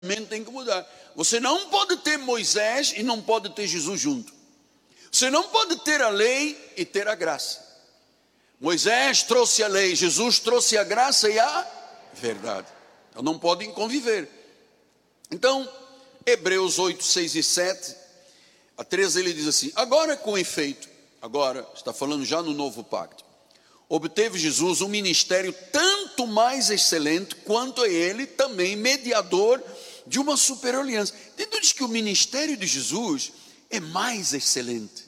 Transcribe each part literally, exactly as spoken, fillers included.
tem que mudar. Você não pode ter Moisés e não pode ter Jesus junto. Você não pode ter a lei e ter a graça. Moisés trouxe a lei, Jesus trouxe a graça e a verdade. Então não podem conviver. Então, Hebreus oito, seis e sete, a treze, ele diz assim: agora com efeito, agora está falando já no novo pacto, obteve Jesus um ministério tanto mais excelente quanto é ele também mediador de uma superior aliança. Então diz que o ministério de Jesus é mais excelente.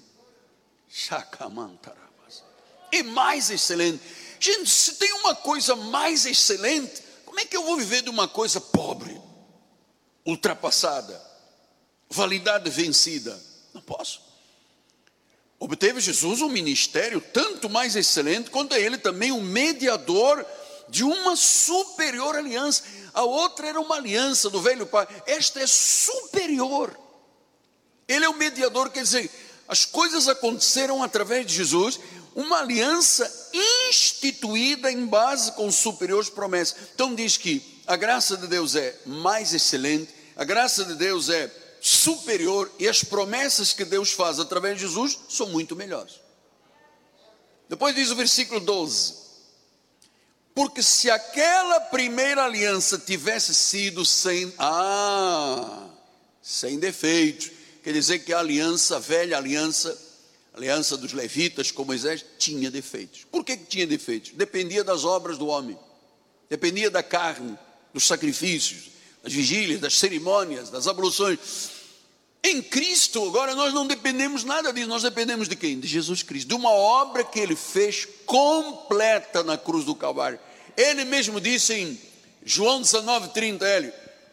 É mais excelente. Gente, se tem uma coisa mais excelente, como é que eu vou viver de uma coisa pobre, ultrapassada, validade vencida? Não posso. Obteve Jesus um ministério tanto mais excelente quanto é ele também um mediador de uma superior aliança. A outra era uma aliança do velho pacto, esta é superior. Ele é o mediador, quer dizer, as coisas aconteceram através de Jesus, uma aliança instituída em base com superiores promessas. Então diz que a graça de Deus é mais excelente, a graça de Deus é superior, e as promessas que Deus faz através de Jesus são muito melhores. Depois diz o versículo doze: porque se aquela primeira aliança tivesse sido sem, ah, sem defeitos, quer dizer que a aliança, a velha aliança, a aliança dos levitas com Moisés, tinha defeitos. Por que que tinha defeitos? Dependia das obras do homem, dependia da carne, dos sacrifícios, das vigílias, das cerimônias, das abluções. Em Cristo, agora nós não dependemos nada disso, nós dependemos de quem? De Jesus Cristo, de uma obra que Ele fez completa na cruz do Calvário. Ele mesmo disse em João dezenove, trinta, ele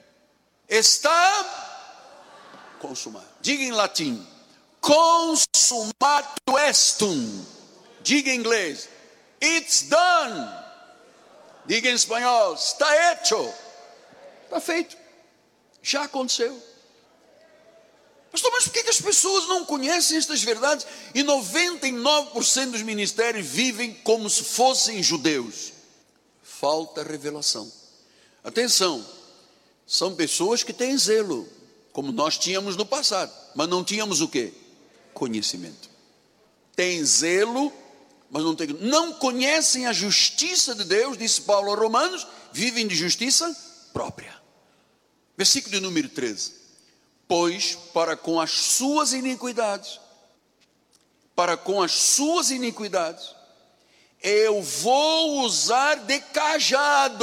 está consumado. Diga em latim, consumato estum. Diga em inglês, it's done. Diga em espanhol, está hecho. Está feito, já aconteceu. Pastor, mas por que as pessoas não conhecem estas verdades? E noventa e nove por cento dos ministérios vivem como se fossem judeus. Falta revelação. Atenção, são pessoas que têm zelo, como nós tínhamos no passado, mas não tínhamos o quê? Conhecimento. Tem zelo, mas não tem, não conhecem a justiça de Deus, disse Paulo aos Romanos, vivem de justiça própria. Versículo de número treze. Pois para com as suas iniquidades, para com as suas iniquidades, eu vou usar de cajado.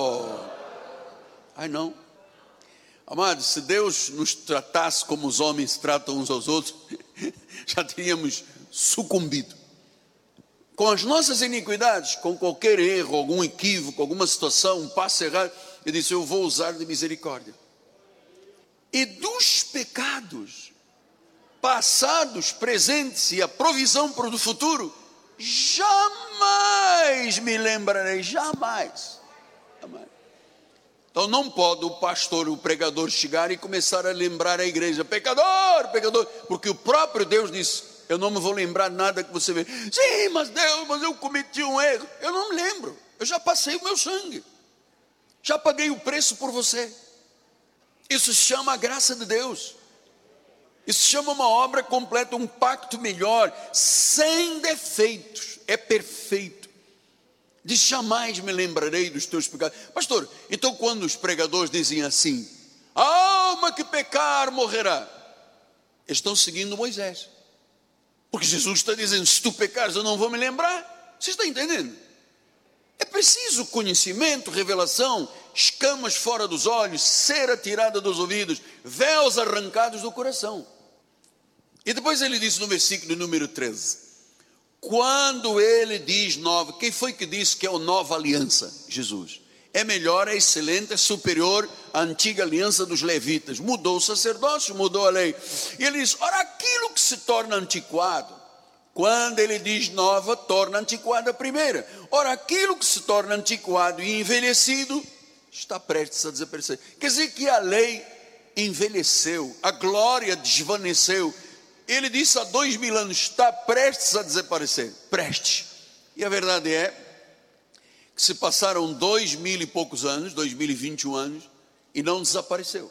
Ai não. Amados, se Deus nos tratasse como os homens tratam uns aos outros, já teríamos sucumbido. Com as nossas iniquidades, com qualquer erro, algum equívoco, alguma situação, um passo errado, ele disse, eu vou usar de misericórdia. E dos pecados passados, presentes e a provisão para o futuro, jamais me lembrarei, jamais, jamais. Então não pode o pastor, o pregador chegar e começar a lembrar a igreja, pecador, pecador, porque o próprio Deus disse, eu não me vou lembrar nada que você vê. Sim, mas Deus, mas eu cometi um erro. Eu não me lembro, eu já passei o meu sangue, já paguei o preço por você. Isso se chama a graça de Deus. Isso se chama uma obra completa, um pacto melhor, sem defeitos, é perfeito. Diz, jamais me lembrarei dos teus pecados. Pastor, então quando os pregadores dizem assim, a alma que pecar morrerá, eles estão seguindo Moisés. Porque Jesus está dizendo, se tu pecares eu não vou me lembrar. Você está entendendo? É preciso conhecimento, revelação, escamas fora dos olhos, cera tirada dos ouvidos, véus arrancados do coração. E depois ele diz no versículo número treze, quando ele diz nova, quem foi que disse que é a nova aliança? Jesus. É melhor, é excelente, é superior à antiga aliança dos levitas. Mudou o sacerdócio, mudou a lei. E ele diz, ora, aquilo que se torna antiquado, quando ele diz nova, torna antiquada a primeira. Ora, aquilo que se torna antiquado e envelhecido, está prestes a desaparecer. Quer dizer que a lei envelheceu, a glória desvaneceu. Ele disse há dois mil anos, está prestes a desaparecer. Prestes. E a verdade é que se passaram dois mil e poucos anos, dois mil e vinte e um anos, e não desapareceu.